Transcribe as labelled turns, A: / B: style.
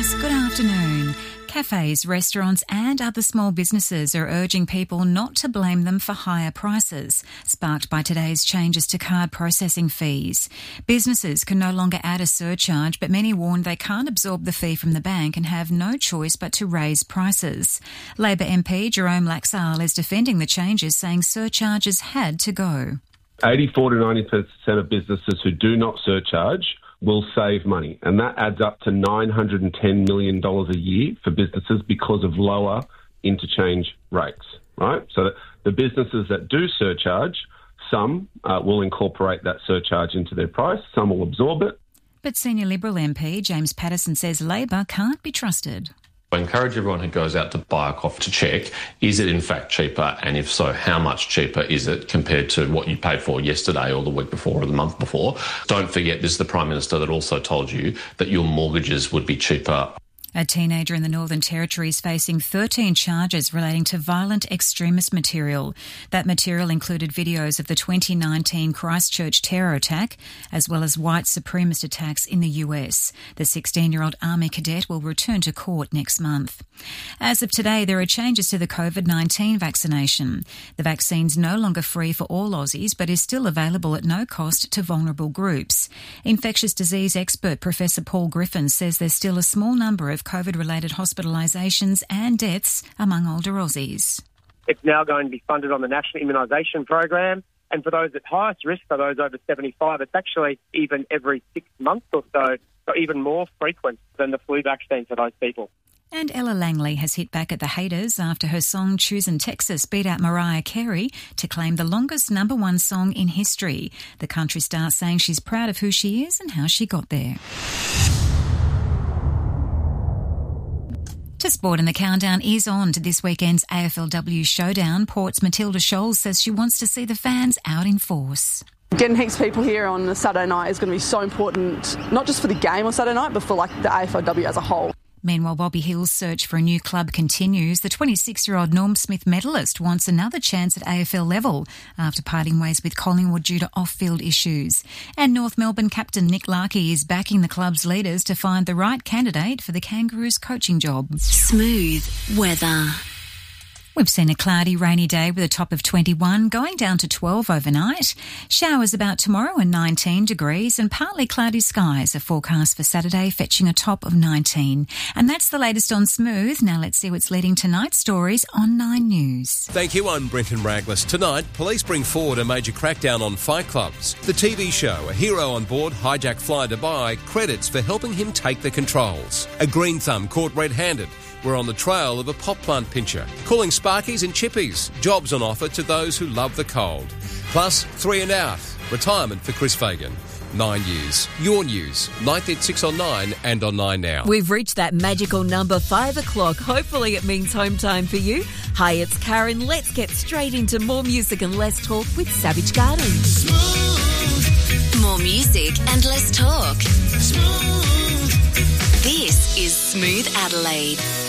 A: News. Good afternoon. Cafes, restaurants and other small businesses are urging people not to blame them for higher prices, sparked by today's changes to card processing fees. Businesses can no longer add a surcharge, but many warn they can't absorb the fee from the bank and have no choice but to raise prices. Labor MP Jerome Laxale is defending the changes, saying surcharges had to go.
B: 84 to 90% of businesses who do not surcharge will save money, and that adds up to $910 million a year for businesses because of lower interchange rates, right? So the businesses that do surcharge, some will incorporate that surcharge into their price, some will absorb it.
A: But Senior Liberal MP James Patterson says Labor can't be trusted.
C: I encourage everyone who goes out to buy a coffee to check, is it in fact cheaper? And if so, how much cheaper is it compared to what you paid for yesterday or the week before or the month before? Don't forget, this is the Prime Minister that also told you that your mortgages would be cheaper.
A: A teenager in the Northern Territory is facing 13 charges relating to violent extremist material. That material included videos of the 2019 Christchurch terror attack, as well as white supremacist attacks in the US. The 16-year-old Army cadet will return to court next month. As of today, there are changes to the COVID-19 vaccination. The vaccine's no longer free for all Aussies, but is still available at no cost to vulnerable groups. Infectious disease expert Professor Paul Griffin says there's still a small number of COVID-related hospitalisations and deaths among older Aussies.
D: It's now going to be funded on the National Immunisation Program, and for those at highest risk, for those over 75, it's actually even every 6 months or so even more frequent than the flu vaccine for those people.
A: And Ella Langley has hit back at the haters after her song Choosin' Texas beat out Mariah Carey to claim the longest #1 song in history. The country star saying she's proud of who she is and how she got there. To sport, and the countdown is on to this weekend's AFLW showdown. Port's Matilda Scholes says she wants to see the fans out in force.
E: Getting heaps of people here on a Saturday night is going to be so important, not just for the game on Saturday night, but for the AFLW as a whole.
A: Meanwhile, Bobby Hill's search for a new club continues. The 26-year-old Norm Smith medalist wants another chance at AFL level after parting ways with Collingwood due to off-field issues. And North Melbourne captain Nick Larkey is backing the club's leaders to find the right candidate for the Kangaroos coaching job.
F: Smooth weather.
A: We've seen a cloudy, rainy day with a top of 21, going down to 12 overnight. Showers about tomorrow and 19 degrees, and partly cloudy skies are forecast for Saturday, fetching a top of 19. And that's the latest on Smooth. Now let's see what's leading tonight's stories on 9 News.
G: Thank you, I'm Brenton Raglas. Tonight, police bring forward a major crackdown on fight clubs. The TV show, A Hero on Board, Hijack Fly Dubai, credits for helping him take the controls. A green thumb caught red-handed. We're on the trail of a pot plant pincher, calling Sparkies and Chippies. Jobs on offer to those who love the cold. Plus, 3 and out. Retirement for Chris Fagan. 9 years. Your news. 9th at 6 on 9 and on 9 Now.
F: We've reached that magical number 5 o'clock. Hopefully it means home time for you. Hi, it's Karen. Let's get straight into more music and less talk with Savage Garden.
H: Smooth.
F: More music and less talk.
H: Smooth.
F: This is Smooth Adelaide.